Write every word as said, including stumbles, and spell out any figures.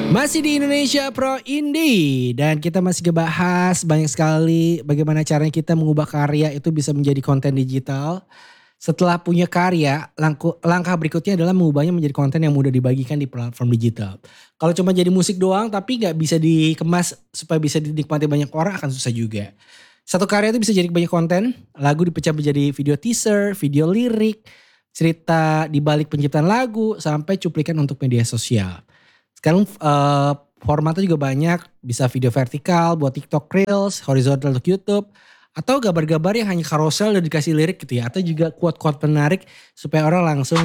Masih di Indonesia Pro Indie dan kita masih ngebahas banyak sekali bagaimana caranya kita mengubah karya itu bisa menjadi konten digital. Setelah punya karya, langku- langkah berikutnya adalah mengubahnya menjadi konten yang mudah dibagikan di platform digital. Kalau cuma jadi musik doang tapi nggak bisa dikemas supaya bisa dinikmati banyak orang akan susah juga. Satu karya itu bisa jadi banyak konten, lagu dipecah menjadi video teaser, video lirik, cerita di balik penciptaan lagu, sampai cuplikan untuk media sosial. Sekarang eh, formatnya juga banyak, bisa video vertikal buat TikTok Reels, horizontal untuk YouTube, atau gambar-gambar yang hanya carousel dan dikasih lirik gitu ya, atau juga quote-quote menarik supaya orang langsung